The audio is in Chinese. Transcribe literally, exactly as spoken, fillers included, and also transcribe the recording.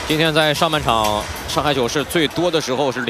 今天在上半场，上海九市最多的时候是